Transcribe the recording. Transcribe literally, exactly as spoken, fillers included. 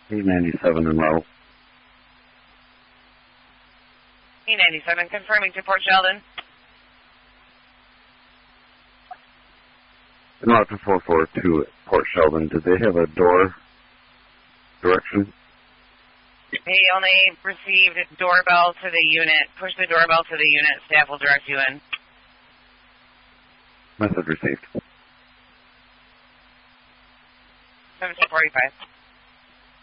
E ninety-seven in low. E ninety-seven confirming to Port Sheldon. And out to four four two at Port Sheldon, did they have a door direction? He only received doorbell to the unit. Push the doorbell to the unit. Staff will direct you in. Message received. seventeen forty-five.